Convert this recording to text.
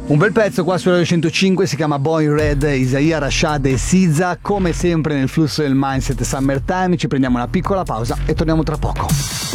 Un bel pezzo qua su Radio 105, si chiama Boy Red, Isaiah Rashad e SZA. Come sempre nel flusso del Mindset Summertime ci prendiamo una piccola pausa e torniamo tra poco.